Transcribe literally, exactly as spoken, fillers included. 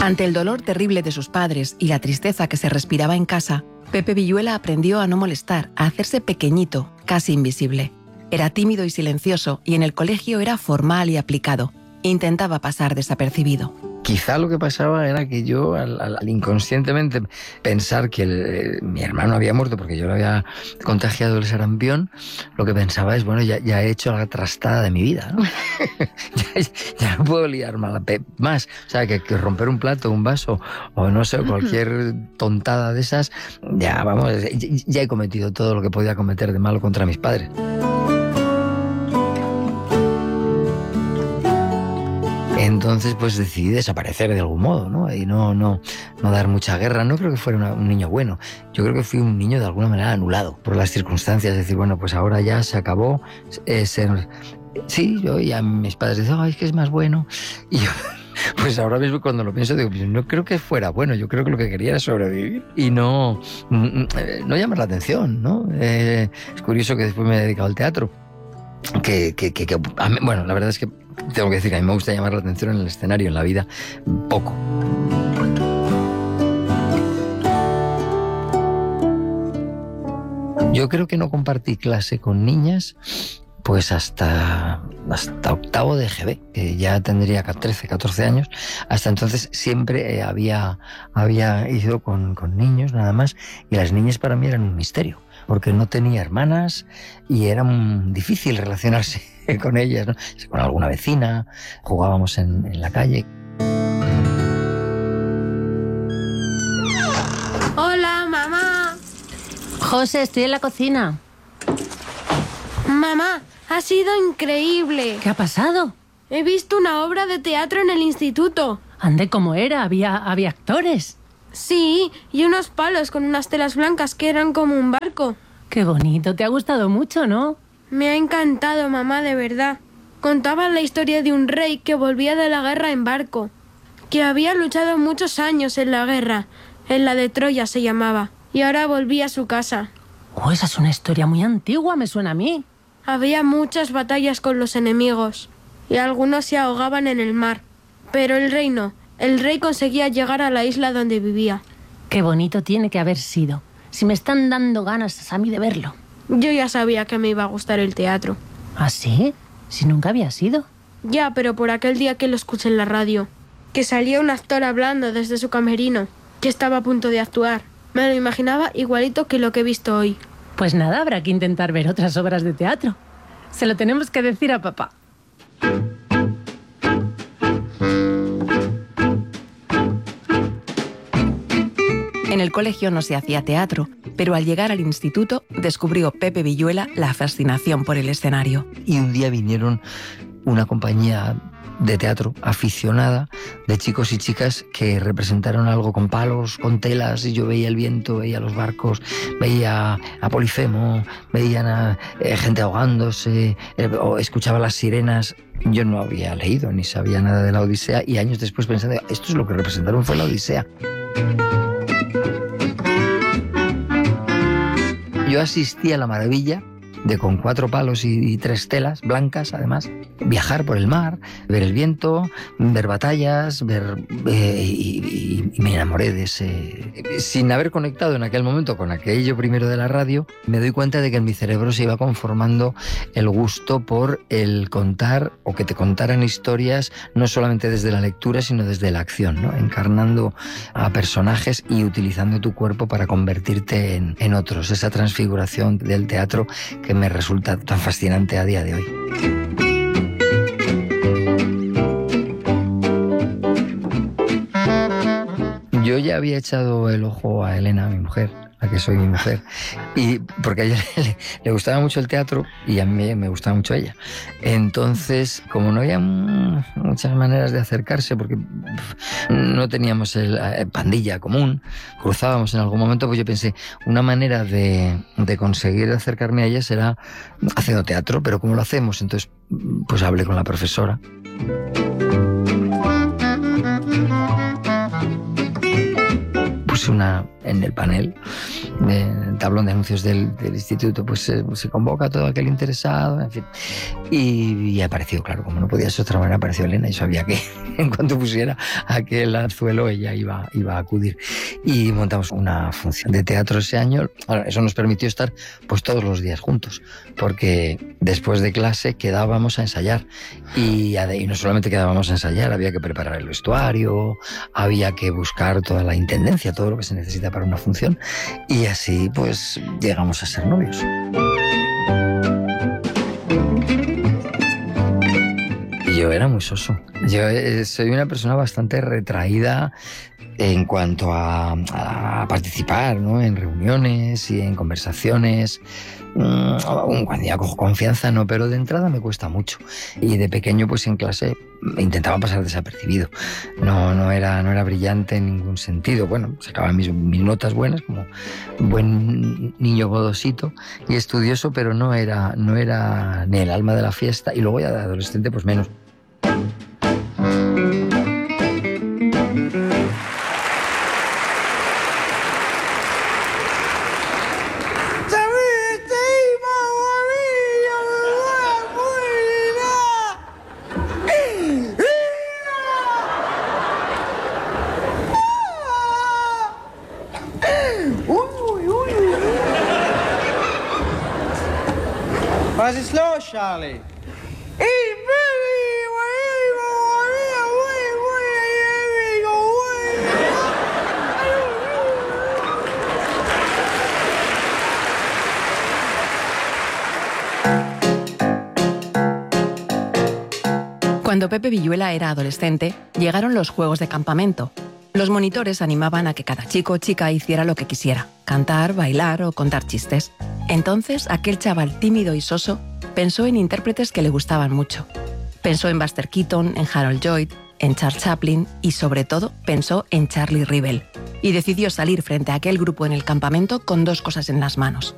Ante el dolor terrible de sus padres y la tristeza que se respiraba en casa, Pepe Villuela aprendió a no molestar, a hacerse pequeñito, casi invisible. Era tímido y silencioso y en el colegio era formal y aplicado. Intentaba pasar desapercibido. Quizá lo que pasaba era que yo, al, al inconscientemente pensar que el, mi hermano había muerto porque yo le había contagiado el sarampión, lo que pensaba es, bueno, ya, ya he hecho la trastada de mi vida, ¿no? ya, ya no puedo liar más. O sea, que, que romper un plato, un vaso, o no sé, cualquier tontada de esas, ya, vamos, ya, ya he cometido todo lo que podía cometer de malo contra mis padres. Entonces, pues decidí desaparecer de algún modo, ¿no? Y no, no, no dar mucha guerra. No creo que fuera una, un niño bueno. Yo creo que fui un niño de alguna manera anulado por las circunstancias. Es decir, bueno, pues ahora ya se acabó eh, ser... Sí, yo ya mis padres dicen, ay, es que es más bueno. Y yo, pues ahora mismo cuando lo pienso, digo, no creo que fuera bueno. Yo creo que lo que quería era sobrevivir y no, no llamar la atención, ¿no? Eh, es curioso que después me he dedicado al teatro. Que, que, que, que a mí, bueno, la verdad es que tengo que decir que a mí me gusta llamar la atención en el escenario, en la vida, poco. Yo creo que no compartí clase con niñas pues hasta, hasta octavo de G B, que ya tendría trece, catorce años. Hasta entonces siempre eh, había, había ido con, con niños nada más, y las niñas para mí eran un misterio, porque no tenía hermanas y era difícil relacionarse con ellas, ¿no? Con alguna vecina, jugábamos en, en la calle. Hola, mamá. José, estoy en la cocina. Mamá, ha sido increíble. ¿Qué ha pasado? He visto una obra de teatro en el instituto. Ande, ¿cómo era? ¿Había, había actores? Sí, y unos palos con unas telas blancas que eran como un barco. Qué bonito, te ha gustado mucho, ¿no? Me ha encantado, mamá, de verdad. Contaban la historia de un rey que volvía de la guerra en barco, que había luchado muchos años en la guerra, en la de Troya se llamaba, y ahora volvía a su casa. Oh, esa es una historia muy antigua, me suena a mí. Había muchas batallas con los enemigos, y algunos se ahogaban en el mar, pero el rey no. El rey conseguía llegar a la isla donde vivía. Qué bonito tiene que haber sido. Si me están dando ganas a mí de verlo. Yo ya sabía que me iba a gustar el teatro. ¿Ah, sí? Si nunca había sido. Ya, pero por aquel día que lo escuché en la radio, que salía un actor hablando desde su camerino, que estaba a punto de actuar. Me lo imaginaba igualito que lo que he visto hoy. Pues nada, habrá que intentar ver otras obras de teatro. Se lo tenemos que decir a papá. En el colegio no se hacía teatro, pero al llegar al instituto descubrió Pepe Villuela la fascinación por el escenario. Y un día vinieron una compañía de teatro aficionada de chicos y chicas que representaron algo con palos, con telas, y yo veía el viento, veía los barcos, veía a Polifemo, veía a eh, gente ahogándose, eh, o escuchaba las sirenas. Yo no había leído ni sabía nada de la Odisea, y años después pensando, esto es lo que representaron, fue la Odisea. Yo asistí a la maravilla de, con cuatro palos y, y tres telas blancas, además, viajar por el mar, ver el viento, ver batallas, ver eh, y, y, y me enamoré de ese... Sin haber conectado en aquel momento con aquello primero de la radio, me doy cuenta de que en mi cerebro se iba conformando el gusto por el contar, o que te contaran historias, no solamente desde la lectura, sino desde la acción, ¿no? Encarnando a personajes y utilizando tu cuerpo para convertirte en, en otros. Esa transfiguración del teatro que me resulta tan fascinante a día de hoy. Yo ya había echado el ojo a Elena, mi mujer, a que soy mi mujer, y porque a ella le, le gustaba mucho el teatro y a mí me gustaba mucho ella. Entonces, como no había muchas maneras de acercarse, porque no teníamos el, el pandilla común, cruzábamos en algún momento, pues yo pensé, una manera de, de conseguir acercarme a ella será haciendo teatro, pero ¿cómo lo hacemos? Entonces, pues hablé con la profesora. Puse una en el panel, en el tablón de anuncios del, del instituto, pues se, se convoca a todo aquel interesado, en fin. Y, y apareció, claro, como no podía ser de otra manera, apareció Elena y sabía que en cuanto pusiera aquel anzuelo ella iba, iba a acudir. Y montamos una función de teatro ese año. Ahora, eso nos permitió estar pues todos los días juntos, porque después de clase quedábamos a ensayar. Y, y no solamente quedábamos a ensayar, había que preparar el vestuario, había que buscar toda la intendencia, todo lo que se necesita para una función. Y así pues llegamos a ser novios. Yo era muy soso. Yo eh, soy una persona bastante retraída en cuanto a, a participar, ¿no?, en reuniones y en conversaciones. Mm, cuando ya cojo confianza, no, pero de entrada me cuesta mucho. Y de pequeño, pues en clase intentaba pasar desapercibido. No, no, era, no era brillante en ningún sentido. Bueno, sacaba mis, mis notas buenas, como buen niño godosito y estudioso, pero no era, no era ni el alma de la fiesta. Y luego ya de adolescente, pues menos. Where's it slow, Charlie? Cuando Pepe Villuela era adolescente, llegaron los juegos de campamento. Los monitores animaban a que cada chico o chica hiciera lo que quisiera, cantar, bailar o contar chistes. Entonces, aquel chaval tímido y soso pensó en intérpretes que le gustaban mucho. Pensó en Buster Keaton, en Harold Lloyd, en Charles Chaplin y, sobre todo, pensó en Charlie Rivel. Y decidió salir frente a aquel grupo en el campamento con dos cosas en las manos: